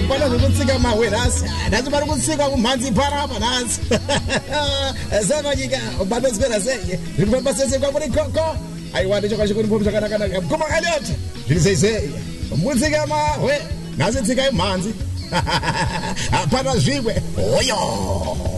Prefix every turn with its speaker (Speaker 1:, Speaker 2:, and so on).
Speaker 1: apana zvekutsika mahwe nhasi nhasi pari kutsika kumhanzi parapa nhasi zama nyika bandoswera sei zviri kufamba sese kwamuri koko aiwa ndicho kachikuripo zvakanaka mukoma Elliot zviri sei mutsika mahwe nhasi tsika imhanzi apana zvimwe oyo